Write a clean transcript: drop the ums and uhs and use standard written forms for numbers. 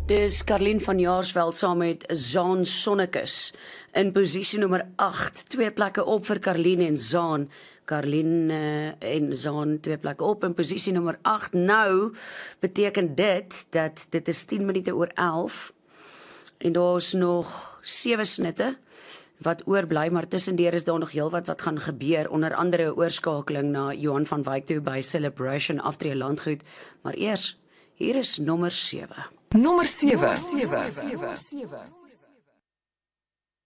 Dis Karlien van Jaarsveld saam met Zaan Sonnekus in posisie nommer 8. 2 plekke op vir Karlien en Zaan. Karlien en Zaan 2 plekke op in posisie nommer 8. Nou beteken dit dat dit is 10 minute oor 11 en daar is nog 7 snitte wat oorbly, maar tussendeur is daar nog heelwat wat gaan gebeur, onder andere oorskakeling na Johan van Wyk toe by Celebration Aftree Landgoed, maar eers, hier is nommer 7. Nommer 7.